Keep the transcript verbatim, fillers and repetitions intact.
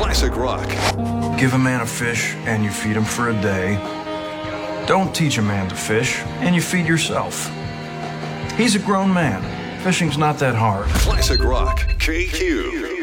Classic rock. Give a man a fish and you feed him for a day. Don't teach a man to fish and you feed yourself. He's a grown man. Fishing's not that hard. Classic rock. K Q.